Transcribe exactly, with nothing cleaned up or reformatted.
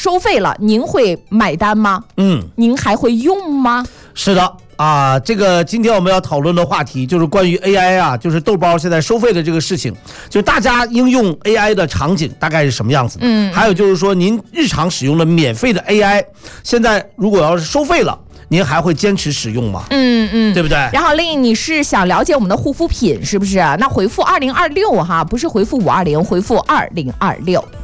收费了，您会买单吗？ 嗯， 您还会用吗？ 是的。啊，这个今天我们要讨论的话题就是关于 A I 啊，就是豆包现在收费的这个事情，就大家应用 A I 的场景大概是什么样子的？嗯，还有就是说您日常使用的免费的 A I， 现在如果要是收费了，您还会坚持使用吗？ 嗯嗯， 对不对？ 然后令你是想了解我们的护肤品是不是？那回复二零二六哈，不是回复五二零，回复二零二六。